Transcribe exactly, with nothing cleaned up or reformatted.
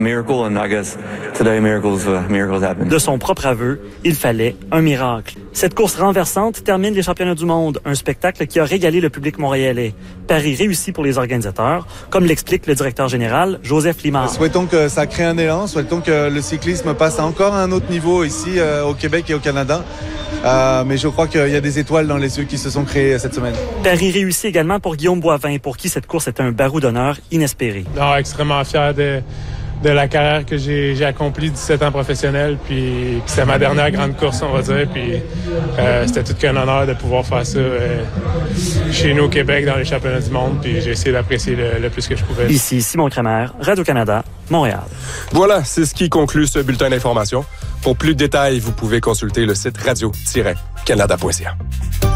Miracle, and I guess today miracles, uh, miracles happen. De son propre aveu, il fallait un miracle. Cette course renversante termine les championnats du monde, un spectacle qui a régalé le public montréalais. Pari réussi pour les organisateurs, comme l'explique le directeur général, Joseph Limard. Souhaitons que ça crée un élan, souhaitons que le cyclisme passe à encore un autre niveau ici euh, au Québec et au Canada. Euh, mais je crois qu'il y a des étoiles dans les yeux qui se sont créées cette semaine. Pari réussi également pour Guillaume Boivin, pour qui cette course est un barreau d'honneur inespéré. Non, extrêmement fier de... de la carrière que j'ai, j'ai accomplie dix-sept ans professionnel, puis, puis c'était ma dernière grande course, on va dire, puis euh, c'était tout qu'un honneur de pouvoir faire ça euh, chez nous au Québec dans les championnats du monde, puis j'ai essayé d'apprécier le, le plus que je pouvais. Ici Simon Kremer, Radio-Canada, Montréal. Voilà, c'est ce qui conclut ce bulletin d'information. Pour plus de détails, vous pouvez consulter le site radio tiret canada point c a.